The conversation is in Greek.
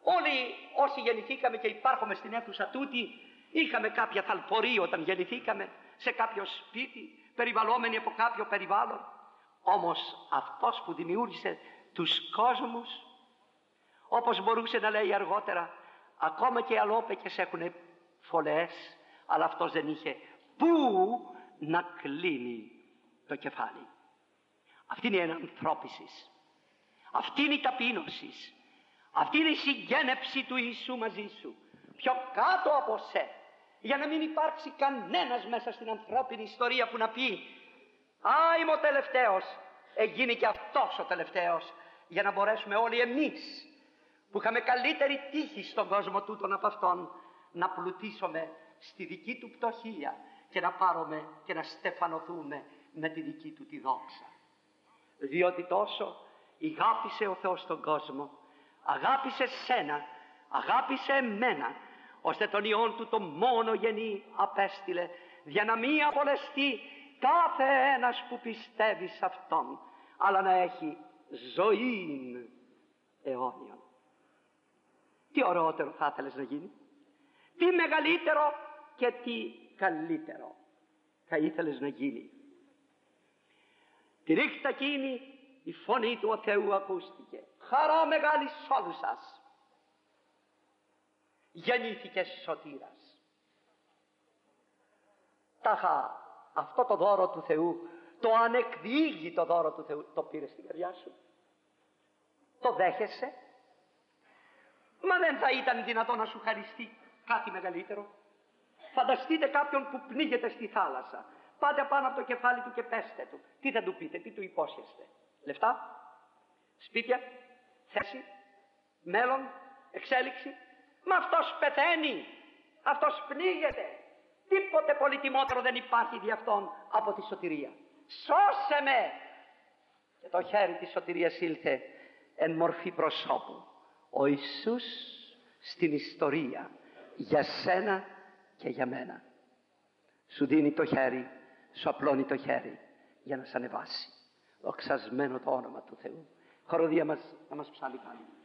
Όλοι όσοι γεννηθήκαμε και υπάρχουμε στην αίθουσα τούτη, είχαμε κάποια θαλπορία όταν γεννηθήκαμε, σε κάποιο σπίτι, περιβαλλόμενοι από κάποιο περιβάλλον. Όμως αυτός που δημιούργησε τους κόσμους, όπως μπορούσε να λέει αργότερα, ακόμα και οι αλόπαικες έχουν φωλές, αλλά αυτός δεν είχε πού να κλείνει το κεφάλι. Αυτή είναι η ενανθρώπιση. Αυτή είναι η ταπείνωση. Αυτή είναι η συγγένεψη του Ιησού μαζί σου. Πιο κάτω από σε, για να μην υπάρξει κανένας μέσα στην ανθρώπινη ιστορία που να πει «Α, είμαι ο τελευταίος». Γίνει και αυτός ο τελευταίος, για να μπορέσουμε όλοι εμείς που είχαμε καλύτερη τύχη στον κόσμο τούτον από αυτόν, να πλουτίσουμε στη δική του πτωχία και να πάρουμε και να στεφανωθούμε με τη δική του τη δόξα. Διότι τόσο αγάπησε ο Θεός τον κόσμο, αγάπησε σένα, αγάπησε εμένα, ώστε τον Υιόν του το μόνο γεννή απέστειλε, για να μην απολεστεί κάθε ένας που πιστεύει σε Αυτόν, αλλά να έχει ζωήν αιώνιον. Τι ωραιότερο θα ήθελες να γίνει, τι μεγαλύτερο και τι καλύτερο θα ήθελες να γίνει. Τη νύχτα εκείνη η φωνή του ο Θεού ακούστηκε. Χαρά μεγάλη σ' όλους σας. Γεννήθηκε σωτήρας. Τάχα αυτό το δώρο του Θεού, το ανεκδίγητο δώρο του Θεού, το πήρες στην καρδιά σου? Το δέχεσαι? Μα δεν θα ήταν δυνατό να σου χαριστεί κάτι μεγαλύτερο? Φανταστείτε κάποιον που πνίγεται στη θάλασσα. Πάτε πάνω από το κεφάλι του και πέστε του. Τι θα του πείτε, τι του υπόσχεστε? Λεφτά, σπίτια, θέση, μέλλον, εξέλιξη? Μα αυτός πεθαίνει, αυτός πνίγεται. Τίποτε πολυτιμότερο δεν υπάρχει δι' αυτόν από τη σωτηρία. Σώσε με! Και το χέρι της σωτηρίας ήλθε εν μορφή προσώπου. Ο Ιησούς στην ιστορία για σένα και για μένα. Σου δίνει το χέρι, σου απλώνει το χέρι για να σ' ανεβάσει. Δοξασμένο το όνομα του Θεού. Χοροδία μας, να μας ψάλει πάλι.